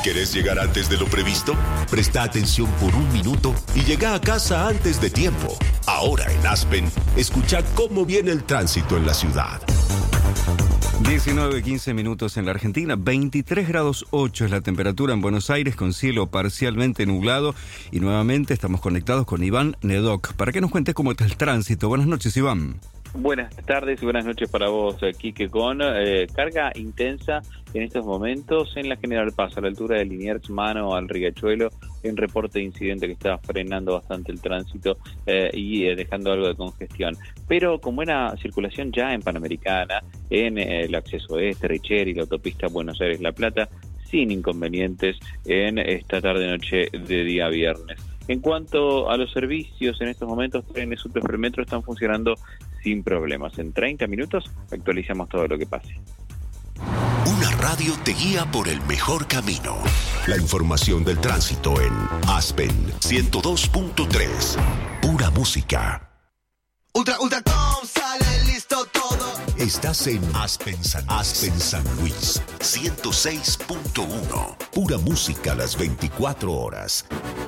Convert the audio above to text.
¿Querés llegar antes de lo previsto? Presta atención por un minuto y llega a casa antes de tiempo. Ahora en Aspen, escucha cómo viene el tránsito en la ciudad. 19:15 minutos en la Argentina, 23 grados 8 es la temperatura en Buenos Aires con cielo parcialmente nublado y nuevamente estamos conectados con Iván Nedoc para que nos cuentes cómo está el tránsito. Buenas noches, Iván. Buenas tardes y buenas noches para vos, Quique, con carga intensa en estos momentos en la General Paz, a la altura de Liniers, mano al Riachuelo, en reporte de incidente que está frenando bastante el tránsito y dejando algo de congestión. Pero con buena circulación ya en Panamericana, en el acceso este, Richeri, la autopista Buenos Aires-La Plata, sin inconvenientes en esta tarde-noche de día viernes. En cuanto a los servicios, en estos momentos trenes subte Premetro están funcionando sin problemas. En 30 minutos actualizamos todo lo que pase. Una radio te guía por el mejor camino. La información del tránsito en Aspen 102.3. Pura música. Ultra Com, sale listo todo. Estás en Aspen San Luis 106.1. Pura música las 24 horas.